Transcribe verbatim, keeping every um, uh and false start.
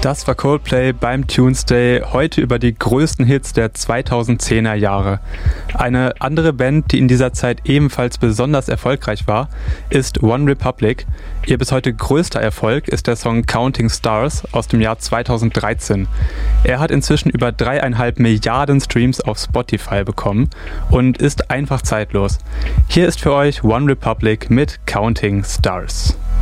Das war Coldplay beim Tuesday, heute über die größten Hits der zweitausendzehner Jahre. Eine andere Band, die in dieser Zeit ebenfalls besonders erfolgreich war, ist OneRepublic. Ihr bis heute größter Erfolg ist der Song Counting Stars aus dem Jahr zweitausenddreizehn. Er hat inzwischen über dreieinhalb Milliarden Streams auf Spotify bekommen und ist einfach zeitlos. Hier ist für euch OneRepublic mit Counting Stars.